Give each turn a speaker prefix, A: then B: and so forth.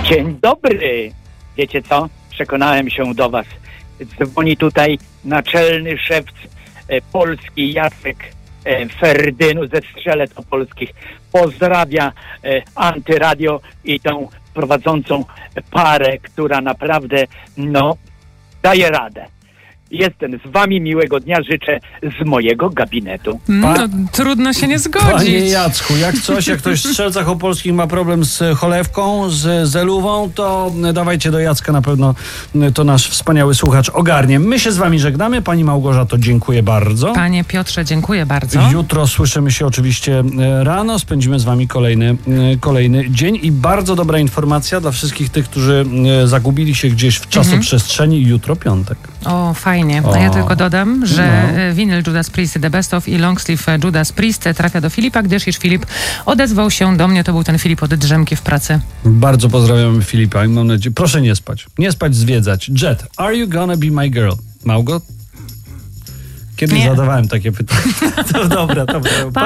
A: Dzień dobry. Wiecie co? Przekonałem się do was. Dzwoni tutaj naczelny szewc Polski Jacek Ferdynus ze Strzelec Opolskich. Pozdrawia Antyradio i tą prowadzącą parę, która naprawdę, daje radę. Jestem z wami, miłego dnia życzę z mojego gabinetu.
B: Trudno się nie zgodzić.
C: Panie Jacku, jak ktoś w Strzelcach Opolskich ma problem z cholewką, z zeluwą, to dawajcie do Jacka, na pewno to nasz wspaniały słuchacz ogarnie. My się z wami żegnamy. Pani Małgorzato, dziękuję bardzo.
B: Panie Piotrze, dziękuję bardzo.
C: Jutro słyszymy się oczywiście rano, spędzimy z wami kolejny dzień i bardzo dobra informacja dla wszystkich tych, którzy zagubili się gdzieś w czasoprzestrzeni. Jutro piątek.
B: O, fajnie. A ja tylko dodam, że winyl Judas Priest The Best of i longsleeve Judas Priest trafia do Filipa, gdyż Filip odezwał się do mnie. To był ten Filip od drzemki w pracy.
C: Bardzo pozdrawiamy Filipa i mam nadzieję, proszę nie spać. Nie spać, zwiedzać. Jet, are you gonna be my girl? Małgo? Kiedyś zadawałem takie pytanie. To dobra.